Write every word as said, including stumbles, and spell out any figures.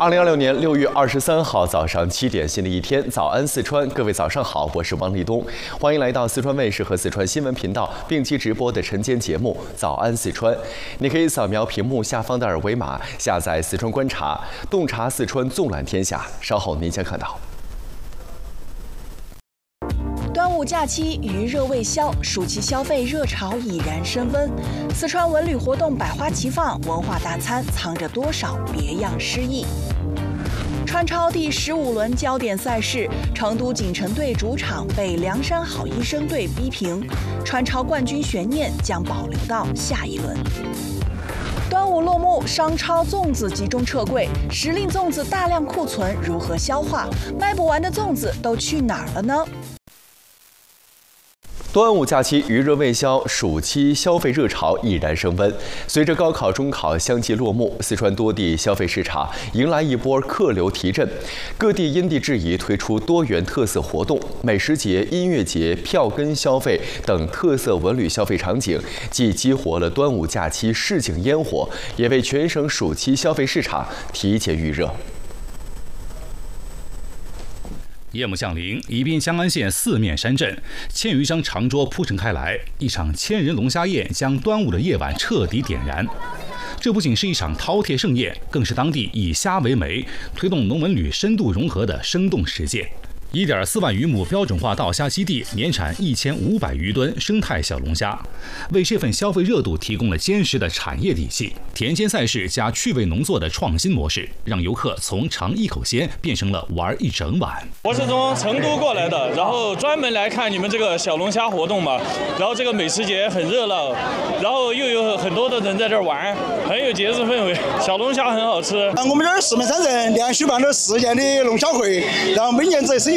二零二六年六月二十三号早上七点，新的一天，早安四川，各位早上好，我是王立东，欢迎来到四川卫视和四川新闻频道并机直播的晨间节目《早安四川》。你可以扫描屏幕下方的二维码，下载四川观察，洞察四川，纵览天下。稍后您将看到。 端午假期余热未消，暑期消费热潮已然升温。四川文旅活动百花齐放，文化大餐藏着多少别样诗意？川超第十五轮焦点赛事，成都锦城队主场被凉山好医生队逼平，川超冠军悬念将保留到下一轮。 端午落幕，商超粽子集中撤柜，时令粽子大量库存，如何消化？卖不完的粽子都去哪儿了呢？ 端午假期余热未消，暑期消费热潮已然升温。随着高考、中考相继落幕，四川多地消费市场迎来一波客流提振。各地因地制宜推出多元特色活动，美食节、音乐节、票根消费等特色文旅消费场景，既激活了端午假期市井烟火，也为全省暑期消费市场提前预热。 夜幕降临，宜宾江安县四面山镇，千余张长桌铺陈开来，一场千人龙虾宴将端午的夜晚彻底点燃。这不仅是一场饕餮盛宴，更是当地以虾为媒，推动农文旅深度融合的生动实践。 一点四万余亩标准化稻虾基地，年产一千五百余吨生态小龙虾，为这份消费热度提供了坚实的产业底气。田间赛事加趣味农作的创新模式，让游客从尝一口鲜变成了玩一整晚。 我是从成都过来的，然后专门来看你们这个小龙虾活动嘛。然后这个美食节很热闹，然后又有很多的人在这儿玩，很有节日氛围。小龙虾很好吃。 我们这儿四面山镇连续办了四届的龙虾会，然后每年这生意